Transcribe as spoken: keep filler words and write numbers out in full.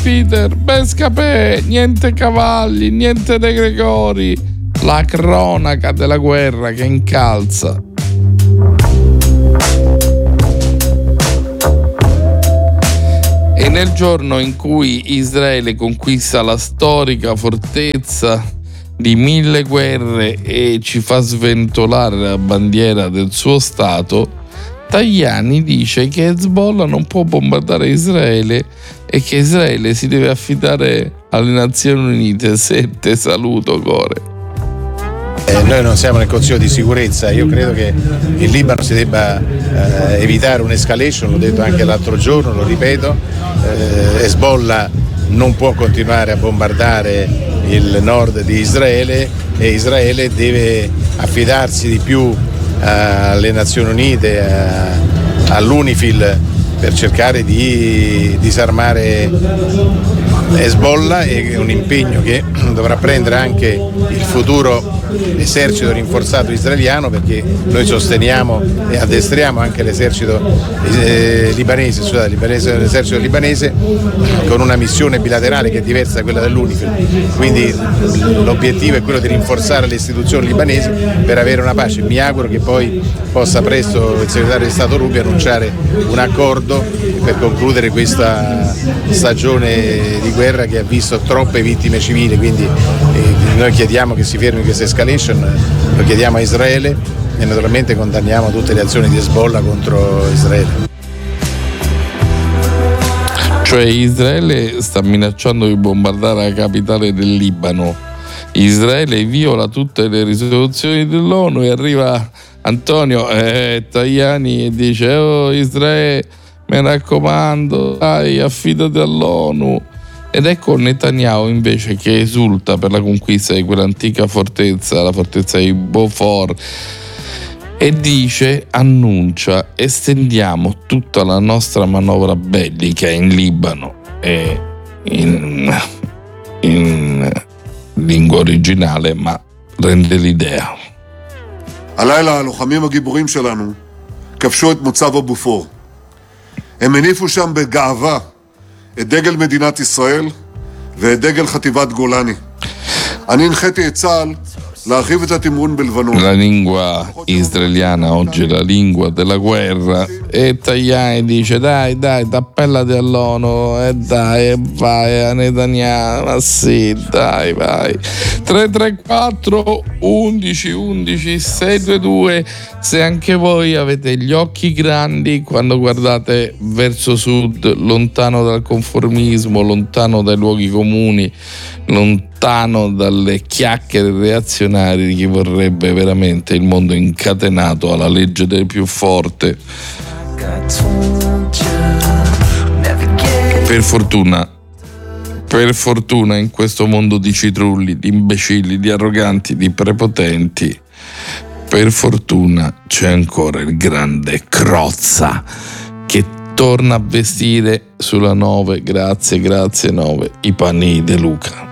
Peter, pescapè, niente cavalli, niente De Gregori, la cronaca della guerra che incalza. E nel giorno in cui Israele conquista la storica fortezza di mille guerre e ci fa sventolare la bandiera del suo Stato, Tajani dice che Hezbollah non può bombardare Israele e che Israele si deve affidare alle Nazioni Unite. Sette, saluto Core. Eh, noi non siamo nel Consiglio di sicurezza, io credo che in Libano si debba eh, evitare un'escalation, l'ho detto anche l'altro giorno, lo ripeto, eh, Hezbollah non può continuare a bombardare il nord di Israele e Israele deve affidarsi di più alle Nazioni Unite, all'UNIFIL per cercare di disarmare Hezbollah, è un impegno che dovrà prendere anche il futuro esercito rinforzato israeliano, perché noi sosteniamo e addestriamo anche l'esercito eh, libanese, scusate, libanese, l'esercito libanese con una missione bilaterale che è diversa da quella dell'UNIFIL, quindi l'obiettivo è quello di rinforzare le istituzioni libanesi per avere una pace. Mi auguro che poi possa presto il segretario di Stato Rubio annunciare un accordo per concludere questa stagione di guerra che ha visto troppe vittime civili, quindi eh, noi chiediamo che si fermi questa escalation, lo chiediamo a Israele e naturalmente condanniamo tutte le azioni di Hezbollah contro Israele. Cioè Israele sta minacciando di bombardare la capitale del Libano, Israele viola tutte le risoluzioni dell'ONU e arriva Antonio eh, Tajani e dice: oh Israele, mi raccomando, dai, affidati all'ONU. Ed ecco Netanyahu invece che esulta per la conquista di quell'antica fortezza, la fortezza di Beaufort, e dice, annuncia, estendiamo tutta la nostra manovra bellica in Libano. E in, in lingua originale, ma rende l'idea. הלילה הלוחמים הגיבורים שלנו כבשו את מוצב הבופור. הם הניפו שם בגאווה את דגל מדינת ישראל ואת דגל חטיבת גולני. אני הנחיתי את צה"ל להרחיב את התמרון בלבנון. La lingua israeliana oggi è la lingua della guerra e Tajani dice: dai dai, t'appellati all'ONU e dai e vai a Netanyahu, ma sì, dai vai. Tre tre quattro undici undici sei due due se anche voi avete gli occhi grandi quando guardate verso sud, lontano dal conformismo, lontano dai luoghi comuni, lontano dalle chiacchiere reazionarie di chi vorrebbe veramente il mondo incatenato alla legge del più forte. Per fortuna, per fortuna in questo mondo di citrulli, di imbecilli, di arroganti, di prepotenti, per fortuna c'è ancora il grande Crozza che torna a vestire sulla nove, grazie, grazie nove, i panni di De Luca.